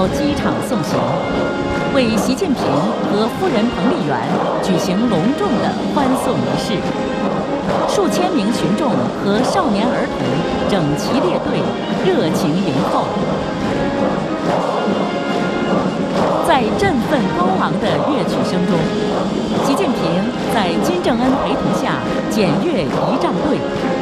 到机场送行，为习近平和夫人彭丽媛举行隆重的欢送仪式。数千名群众和少年儿童整齐列队，热情迎候。在振奋高昂的乐曲声中，习近平在金正恩陪同下检阅仪仗队。